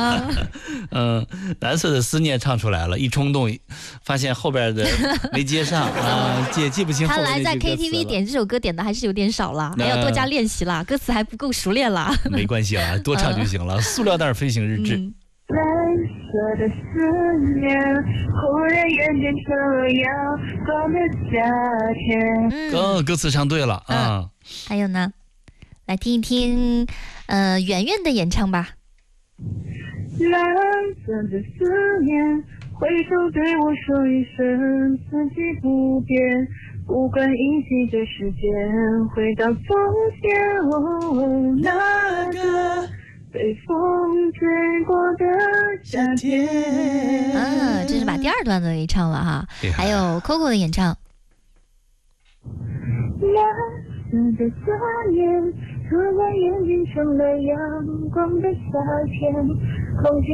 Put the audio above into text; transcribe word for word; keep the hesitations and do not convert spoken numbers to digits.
啊。 嗯，蓝色的思念唱出来了，一冲动，发现后边的没接上啊，记记不清后边那句歌词了。 看来在 K T V 点这首歌点的还是有点少啦，还要多加练习啦，歌词还不够熟练啦。 没关系啦，多唱就行了。塑料袋飞行日志。 嗯蓝色的思念，忽然眼变成了阳光的夏天。 嗯，歌词唱对了啊。 还有呢，来听一听，呃，圆圆的演唱吧。 蓝色的思念，回头对我说一声四季不变，不管一起的时间，回到从前，哦，那个被风吹过的夏天。 啊，这是把第二段的给唱了哈。还有 Coco 的演唱。 蓝色的思念，突然眼睛成了阳光的夏天，空气